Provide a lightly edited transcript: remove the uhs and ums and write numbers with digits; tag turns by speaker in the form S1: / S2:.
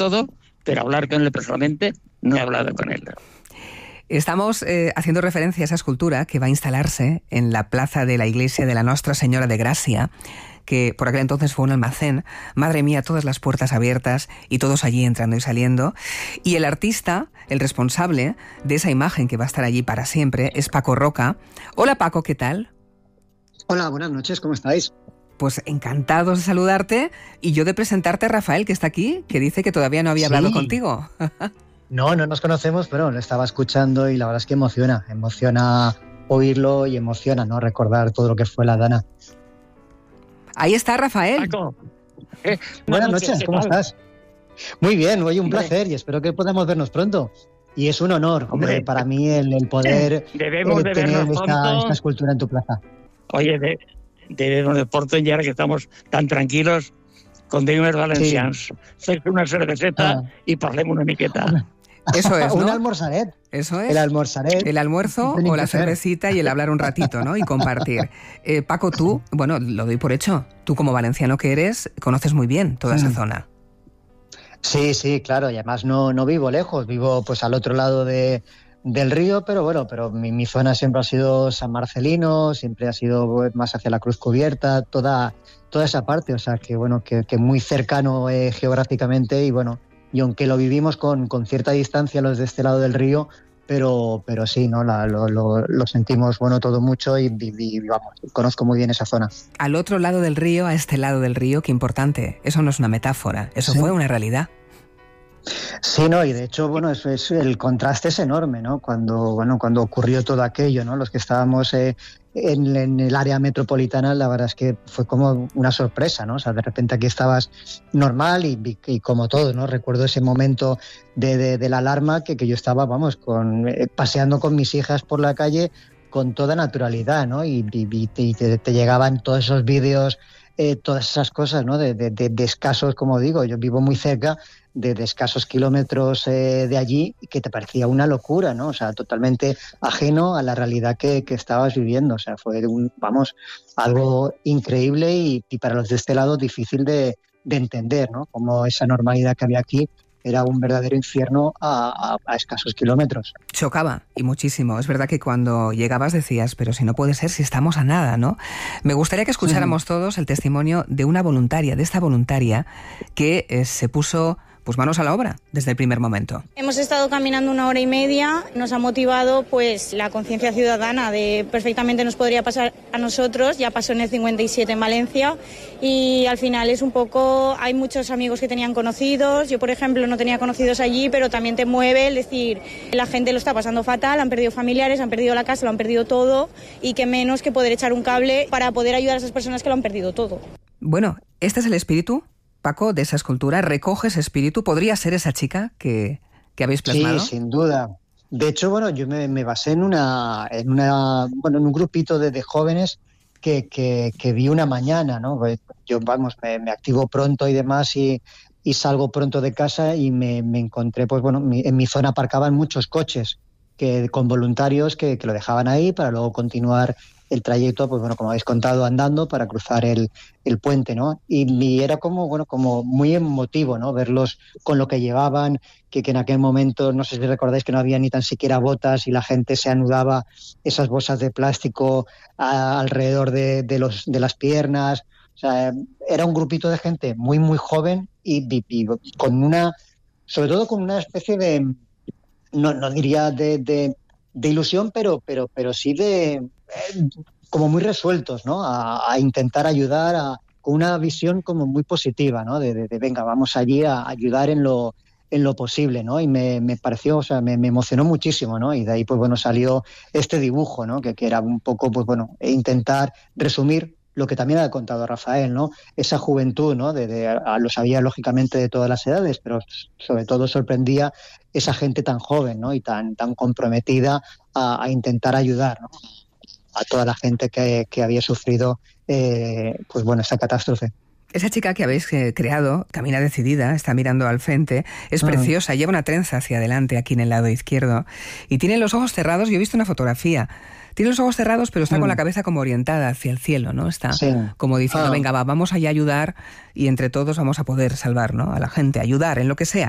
S1: todo, pero hablar con él personalmente no he hablado con él.
S2: Estamos haciendo referencia a esa escultura que va a instalarse en la plaza de la iglesia de la Nostra Señora de Gracia, que por aquel entonces fue un almacén. Madre mía, todas las puertas abiertas y todos allí entrando y saliendo. Y el artista, el responsable de esa imagen que va a estar allí para siempre, es Paco Roca. Hola Paco, ¿qué tal?
S3: Hola, buenas noches, ¿cómo estáis?
S2: Pues encantados de saludarte y yo de presentarte a Rafael, que está aquí, que dice que todavía no había hablado contigo.
S3: No nos conocemos, pero lo estaba escuchando y la verdad es que emociona oírlo y emociona, ¿no?, recordar todo lo que fue la Dana.
S2: Ahí está Rafael.
S1: Paco.
S3: Buenas noches, ¿cómo estás? Muy bien, oye, un placer y espero que podamos vernos pronto. Y es un honor, hombre, para mí el poder
S1: debemos de
S3: tener
S1: vernos
S3: esta escultura en tu plaza.
S1: Oye, debemos de pronto, ya que estamos tan tranquilos, con unos valencians, fer una cerveseta y parlem una miqueta.
S2: Eso es, ¿no?
S3: Un almorzaret.
S2: Eso es.
S3: El almorzaret.
S2: El almuerzo o la cervecita y el hablar un ratito, ¿no? Y compartir. Paco, tú, bueno, lo doy por hecho. Tú como valenciano que eres, conoces muy bien toda esa zona.
S3: Sí, claro. Y además no vivo lejos. Vivo pues al otro lado del río, pero bueno, mi zona siempre ha sido San Marcelino, siempre ha sido más hacia la Cruz Cubierta, toda esa parte. O sea, que bueno, que muy cercano geográficamente y bueno, y aunque lo vivimos con cierta distancia los de este lado del río, pero sí, ¿no? Lo sentimos, bueno, todo mucho y vamos, conozco muy bien esa zona.
S2: Al otro lado del río, a este lado del río, qué importante. Eso no es una metáfora, eso fue una realidad.
S3: Sí, no, y de hecho, bueno, el contraste es enorme, ¿no? Cuando ocurrió todo aquello, ¿no? Los que estábamos en el área metropolitana, la verdad es que fue como una sorpresa, ¿no? O sea, de repente aquí estabas normal y como todo, ¿no? Recuerdo ese momento de la alarma que yo estaba, vamos, paseando con mis hijas por la calle con toda naturalidad, ¿no? Y te llegaban todos esos vídeos, todas esas cosas, ¿no? De escasos, como digo, yo vivo muy cerca de escasos kilómetros de allí, que te parecía una locura, ¿no? O sea, totalmente ajeno a la realidad que estabas viviendo. O sea, fue algo increíble y para los de este lado difícil de entender, ¿no? Como esa normalidad que había aquí era un verdadero infierno a escasos kilómetros.
S2: Chocaba, y muchísimo. Es verdad que cuando llegabas decías, pero si no puede ser, si estamos a nada, ¿no? Me gustaría que escucháramos todos el testimonio de una voluntaria, de esta voluntaria que se puso pues manos a la obra desde el primer momento.
S4: Hemos estado caminando 1 hora y media, nos ha motivado pues la conciencia ciudadana de perfectamente nos podría pasar a nosotros, ya pasó en el 57 en Valencia y al final es un poco, hay muchos amigos que tenían conocidos, yo por ejemplo no tenía conocidos allí, pero también te mueve el decir, la gente lo está pasando fatal, han perdido familiares, han perdido la casa, lo han perdido todo y qué menos que poder echar un cable para poder ayudar a esas personas que lo han perdido todo.
S2: Bueno, este es el espíritu, Paco, de esa escultura, recoge ese espíritu. ¿Podría ser esa chica que habéis plasmado?
S3: Sí, sin duda. De hecho, bueno, yo me basé en un grupito de jóvenes que vi una mañana, ¿no? Yo, vamos, me activo pronto y demás y salgo pronto de casa y me encontré, pues bueno, en mi zona aparcaban muchos coches con voluntarios que lo dejaban ahí para luego continuar el trayecto, pues bueno, como habéis contado, andando para cruzar el puente, ¿no? Y era como muy emotivo, ¿no? Verlos con lo que llevaban, que en aquel momento, no sé si recordáis que no había ni tan siquiera botas y la gente se anudaba esas bolsas de plástico alrededor de las piernas. O sea, era un grupito de gente muy, muy joven y sobre todo con una especie de, no diría de ilusión, pero sí de como muy resueltos, ¿no? A intentar ayudar, con una visión como muy positiva, ¿no? De venga, vamos allí a ayudar en lo posible, ¿no? Y me pareció, o sea, me emocionó muchísimo, ¿no? Y de ahí, pues bueno, salió este dibujo, ¿no? Que era un poco, pues bueno, intentar resumir lo que también ha contado Rafael, ¿no? Esa juventud, ¿no? Lo sabía lógicamente de todas las edades, pero sobre todo sorprendía esa gente tan joven, ¿no? Y tan comprometida a intentar ayudar, ¿no? A toda la gente que había sufrido, pues bueno, esa catástrofe.
S2: Esa chica que habéis creado camina decidida, está mirando al frente, es preciosa, lleva una trenza hacia adelante aquí en el lado izquierdo y tiene los ojos cerrados. Yo he visto una fotografía. Tiene los ojos cerrados, pero está con la cabeza como orientada hacia el cielo, ¿no? Está como diciendo, venga, vamos allá a ayudar y entre todos vamos a poder salvar, ¿no? A la gente, ayudar en lo que sea.